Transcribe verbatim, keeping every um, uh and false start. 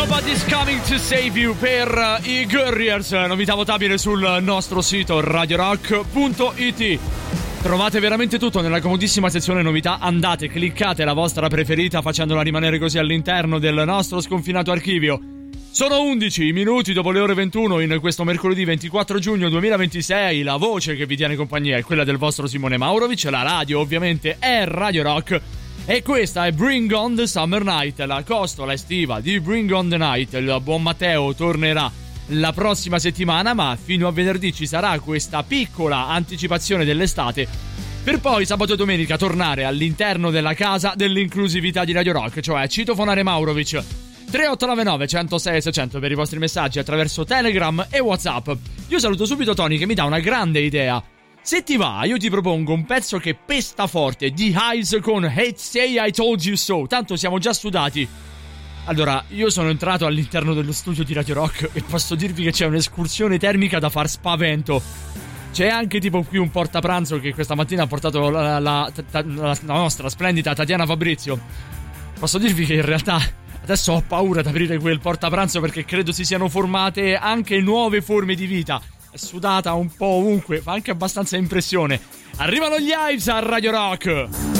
Nobody's Coming to Save You per i Guerriers, novità votabile sul nostro sito radio rock punto it. Trovate veramente tutto nella comodissima sezione novità, andate, cliccate la vostra preferita facendola rimanere così all'interno del nostro sconfinato archivio. Sono undici minuti dopo le ore ventuno in questo mercoledì ventiquattro giugno duemilaventisei, la voce che vi tiene compagnia è quella del vostro Simone Maurovic, la radio ovviamente è Radio Rock. E questa è Bring on the Summer Night, la costola estiva di Bring on the Night. Il buon Matteo tornerà la prossima settimana, ma fino a venerdì ci sarà questa piccola anticipazione dell'estate, per poi sabato e domenica tornare all'interno della casa dell'inclusività di Radio Rock, cioè citofonare Maurovic. tre otto nove nove, centosei, seicento per i vostri messaggi attraverso Telegram e WhatsApp. Io saluto subito Tony che mi dà una grande idea. Se ti va, io ti propongo un pezzo che pesta forte, di Hives con Hate Say I Told You So. Tanto siamo già sudati. Allora, io sono entrato all'interno dello studio di Radio Rock e posso dirvi che c'è un'escursione termica da far spavento. C'è anche tipo qui un portapranzo che questa mattina ha portato la, la, la, la, la nostra splendida Tatiana Fabrizio. Posso dirvi che in realtà adesso ho paura di aprire quel portapranzo perché credo si siano formate anche nuove forme di vita. È sudata un po' ovunque, fa anche abbastanza impressione. Arrivano gli Hives a Radio Rock.